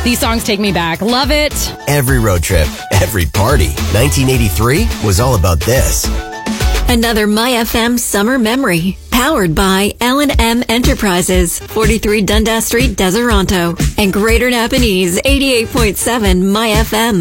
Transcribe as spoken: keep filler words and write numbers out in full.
These songs take me back. Love it. Every road trip, every party. nineteen eighty-three was all about this. Another My F M summer memory. Powered by L and M Enterprises, forty-three Dundas Street, Deseronto. And Greater Napanese, eighty-eight point seven My F M.